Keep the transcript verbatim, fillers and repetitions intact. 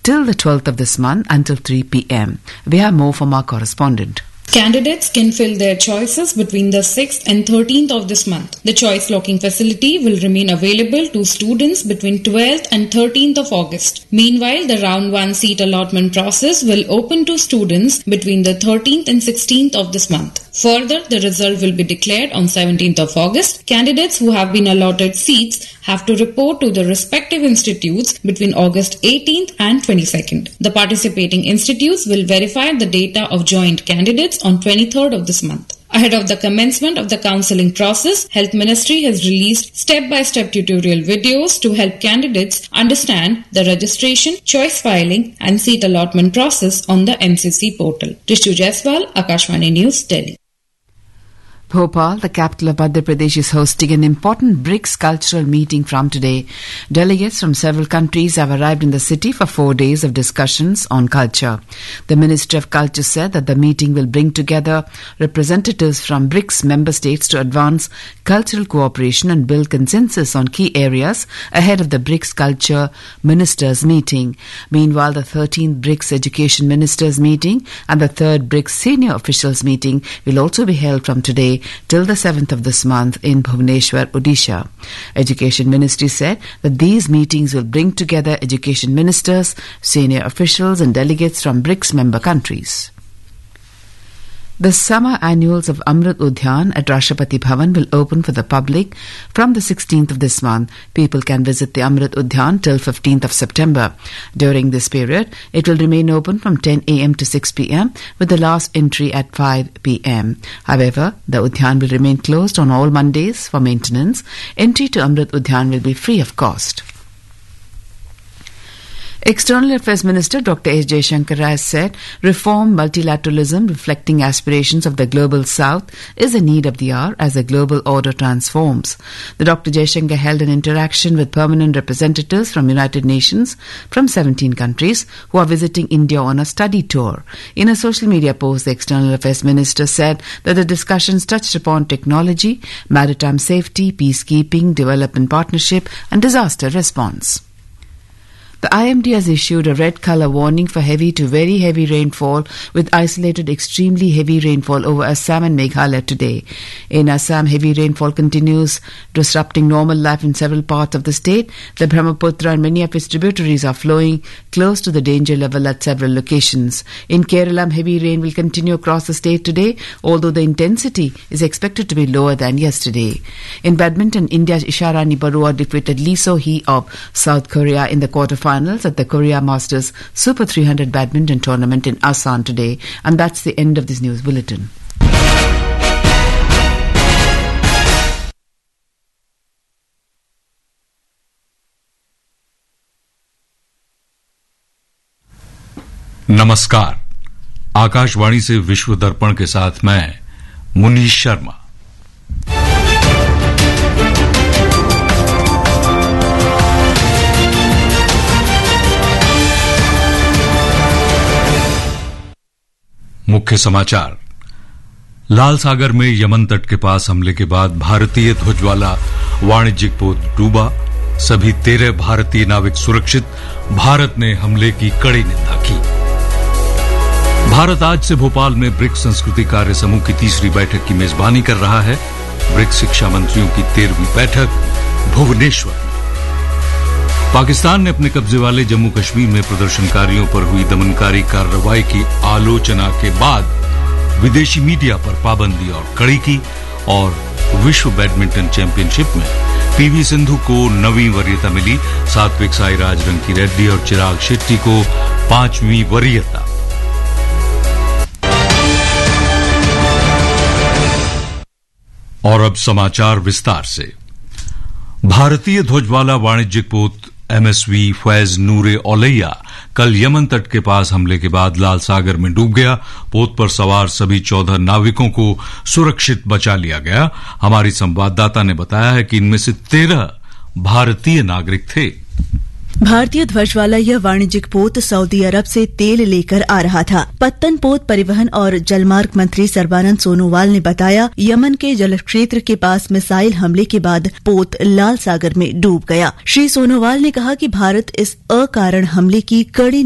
till the twelfth of this month until three p.m. We have more from our correspondent. Candidates can fill their choices between the sixth and thirteenth of this month. The choice locking facility will remain available to students between twelfth and thirteenth of August. Meanwhile, the round one seat allotment process will open to students between the thirteenth and sixteenth of this month. Further, the result will be declared on seventeenth of August. Candidates who have been allotted seats have to report to the respective institutes between August eighteenth and twenty-second. The participating institutes will verify the data of joint candidates on twenty-third of this month. Ahead of the commencement of the counselling process, Health Ministry has released step-by-step tutorial videos to help candidates understand the registration, choice filing and seat allotment process on the M C C portal. Rishu Jaiswal, Akashvani News, Delhi. Bhopal, the capital of Madhya Pradesh, is hosting an important BRICS cultural meeting from today. Delegates from several countries have arrived in the city for four days of discussions on culture. The Ministry of Culture said that the meeting will bring together representatives from BRICS member states to advance cultural cooperation and build consensus on key areas ahead of the BRICS Culture Ministers meeting. Meanwhile, the thirteenth BRICS Education Ministers meeting and the third BRICS Senior Officials meeting will also be held from today till the seventh of this month in Bhubaneswar, Odisha. Education Ministry said that these meetings will bring together education ministers, senior officials and delegates from BRICS member countries. The summer annuals of Amrit Udyan at Rashtrapati Bhavan will open for the public from the sixteenth of this month. People can visit the Amrit Udyan till fifteenth of September. During this period, it will remain open from ten a.m. to six p.m. with the last entry at five p.m. However, the Udyan will remain closed on all Mondays for maintenance. Entry to Amrit Udyan will be free of cost. External Affairs Minister Doctor S. Jaishankar has said reform multilateralism reflecting aspirations of the global south is a need of the hour as the global order transforms. The Doctor Jaishankar held an interaction with permanent representatives from United Nations from seventeen countries who are visiting India on a study tour. In a social media post, the External Affairs Minister said that the discussions touched upon technology, maritime safety, peacekeeping, development partnership and disaster response. The I M D has issued a red colour warning for heavy to very heavy rainfall with isolated extremely heavy rainfall over Assam and Meghalaya today. In Assam, heavy rainfall continues disrupting normal life in several parts of the state. The Brahmaputra and many of its tributaries are flowing close to the danger level at several locations. In Kerala, heavy rain will continue across the state today, although the intensity is expected to be lower than yesterday. In badminton, India's Isharani Barua defeated Lee So-hee of South Korea in the quarterfinals at the Korea Masters Super three hundred badminton tournament in Asan today. And that's the end of this news bulletin. नमस्कार, आकाशवाणी से विश्व दर्पण के साथ मैं मुनीश शर्मा। मुख्य समाचार। लाल सागर में यमन तट के पास हमले के बाद भारतीय ध्वज वाला वाणिज्यिक पोत डूबा। सभी तेरह भारतीय नाविक सुरक्षित। भारत ने हमले की कड़ी निंदा की। भारत आज से भोपाल में ब्रिक्स संस्कृति कार्य समूह की तीसरी बैठक की मेजबानी कर रहा है। ब्रिक्स शिक्षा मंत्रियों की तेरहवीं बैठक भुवनेश्वर में। पाकिस्तान ने अपने कब्जे वाले जम्मू कश्मीर में प्रदर्शनकारियों पर हुई दमनकारी कार्रवाई की आलोचना के बाद विदेशी मीडिया पर पाबंदी और कड़ी की। और विश्व बैडमिंटन चैंपियनशिप में पीवी सिंधु को नवीं वरीयता मिली। सात्विक साईराज, रंकी रेड्डी और चिराग शेट्टी को पांचवीं वरीयता। और अब समाचार विस्तार से। भारतीय ध्वज वाला वाणिज्यिक पोत एमएसवी फैज नूरे औलैया कल यमन तट के पास हमले के बाद लाल सागर में डूब गया। पोत पर सवार सभी चौदह नाविकों को सुरक्षित बचा लिया गया। हमारी संवाददाता ने बताया है कि इनमें से तेरह भारतीय नागरिक थे। भारतीय ध्वज वाला यह वाणिज्यिक पोत सऊदी अरब से तेल लेकर आ रहा था। पत्तन पोत परिवहन और जलमार्ग मंत्री सर्बानंद सोनोवाल ने बताया, यमन के जल क्षेत्र के पास मिसाइल हमले के बाद पोत लाल सागर में डूब गया। श्री सोनोवाल ने कहा कि भारत इस अकारण हमले की कड़ी